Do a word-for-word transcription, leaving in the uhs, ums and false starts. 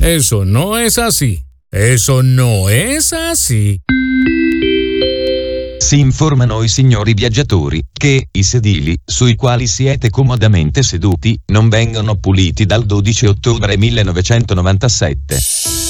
Eso no es así. Eso no es así. Si informano i signori viaggiatori che i sedili sui quali siete comodamente seduti non vengono puliti dal dodici ottobre millenovecentonovantasette.